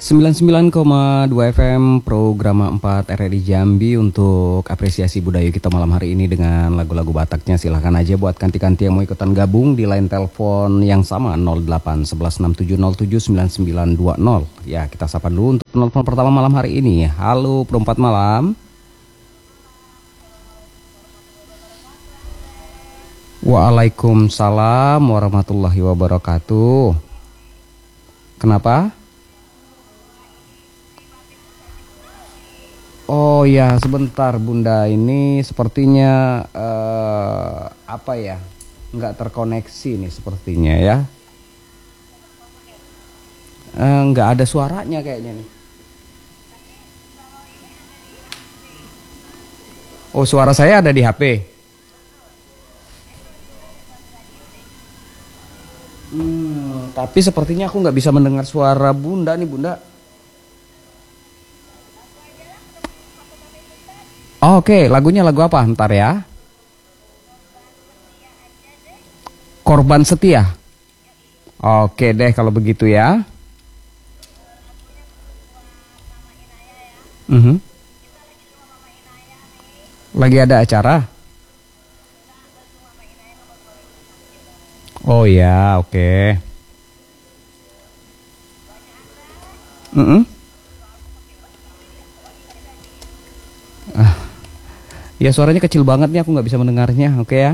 99,2 FM program 4 RRI Jambi untuk apresiasi budaya kita malam hari ini dengan lagu-lagu Bataknya. Silahkan aja buat kanti-kanti yang mau ikutan gabung di line telepon yang sama 08 11 6707 9920. Ya, kita sapa dulu untuk penelpon pertama malam hari ini. Halo, perempat malam. Waalaikumsalam warahmatullahi wabarakatuh. Kenapa? Oh ya, sebentar Bunda, ini sepertinya apa ya, nggak terkoneksi nih sepertinya ya. Nggak ada suaranya kayaknya nih. Oh, suara saya ada di HP. Tapi sepertinya aku nggak bisa mendengar suara Bunda nih, Bunda. Oke, lagunya lagu apa? Ntar ya. Korban Setia. Oke deh kalau begitu ya. Mhm. Lagi ada acara? Oh ya, oke. Mhm. Ya suaranya kecil banget nih, aku nggak bisa mendengarnya. Oke ya.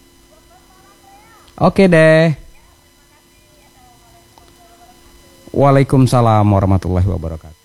Oke deh. Waalaikumsalam warahmatullahi wabarakatuh.